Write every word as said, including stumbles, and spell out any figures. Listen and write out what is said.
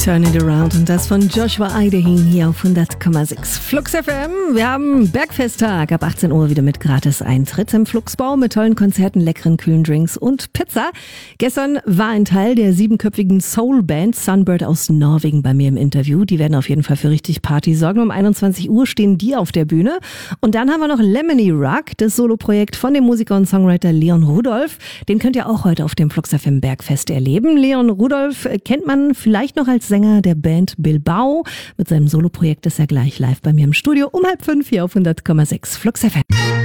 Turn It Around und das von Joshua Eidehin hier auf hundert Komma sechs Flux F M. Wir haben Bergfesttag ab achtzehn Uhr wieder mit Gratis-Eintritt im Fluxbau mit tollen Konzerten, leckeren kühlen Drinks und Pizza. Gestern war ein Teil der siebenköpfigen Soul-Band Sunbird aus Norwegen bei mir im Interview. Die werden auf jeden Fall für richtig Party sorgen. Um einundzwanzig Uhr stehen die auf der Bühne. Und dann haben wir noch Lemony Rock, das Soloprojekt von dem Musiker und Songwriter Leon Rudolph. Den könnt ihr auch heute auf dem Flux F M Bergfest erleben. Leon Rudolph kennt man vielleicht noch als Sänger der Band Bilbao. Mit seinem Soloprojekt ist er gleich live bei mir im Studio um halb fünf hier auf hundert Komma sechs Flux F M.